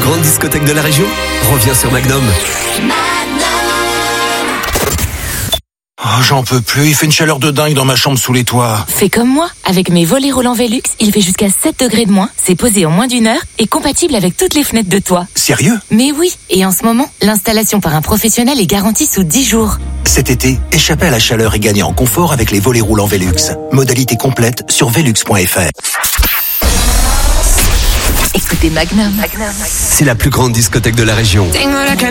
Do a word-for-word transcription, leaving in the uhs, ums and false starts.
grande discothèque de la région revient sur Magnum. Oh, j'en peux plus, il fait une chaleur de dingue dans ma chambre sous les toits. Fais comme moi, avec mes volets roulants Velux, il fait jusqu'à sept degrés de moins, c'est posé en moins d'une heure et compatible avec toutes les fenêtres de toit. Sérieux? Mais oui, et en ce moment, l'installation par un professionnel est garantie sous dix jours. Cet été, échappez à la chaleur et gagnez en confort avec les volets roulants Velux. Modalité complète sur velux point f r. Écoutez Magnum. C'est la plus grande discothèque de la région.